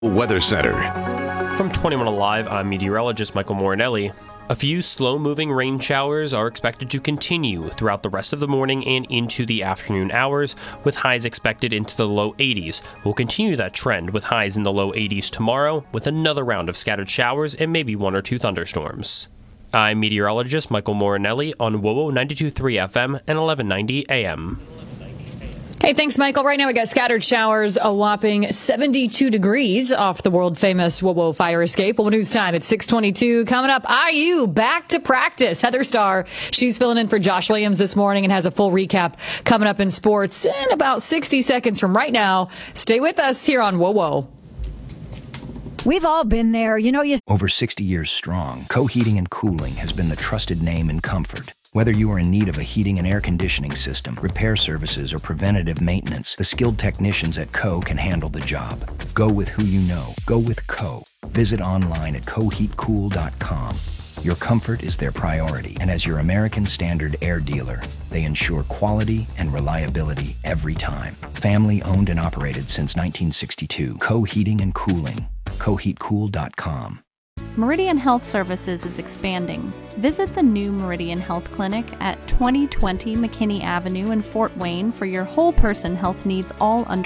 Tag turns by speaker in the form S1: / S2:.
S1: Weather Center.
S2: From 21 Alive, I'm meteorologist Michael Morinelli. A few slow-moving rain showers are expected to continue throughout the rest of the morning and into the afternoon hours, with highs expected into the low 80s. We'll continue that trend with highs in the low 80s tomorrow, with another round of scattered showers and maybe one or two thunderstorms. I'm meteorologist Michael Morinelli on WOWO 92.3 FM and 1190 AM.
S3: Hey, thanks, Michael. Right now we got scattered showers, a whopping 72 degrees off the world-famous WOWO fire escape. Well, news time at 6:22. Coming up, IU back to practice. Heather Starr, she's filling in for Josh Williams this morning and has a full recap coming up in sports in about 60 seconds from right now. Stay with us here on WOWO.
S4: We've all been there.
S5: Over 60 years strong, Co Heating and Cooling has been the trusted name in comfort. Whether you are in need of a heating and air conditioning system, repair services, or preventative maintenance, the skilled technicians at Co can handle the job. Go with who you know. Go with Co. Visit online at coheatcool.com. Your comfort is their priority, and as your American Standard air dealer, they ensure quality and reliability every time. Family owned and operated since 1962. Co Heating and Cooling. coheatcool.com.
S6: Meridian Health Services is expanding. Visit the new Meridian Health Clinic at 2020 McKinney Avenue in Fort Wayne for your whole person health needs all under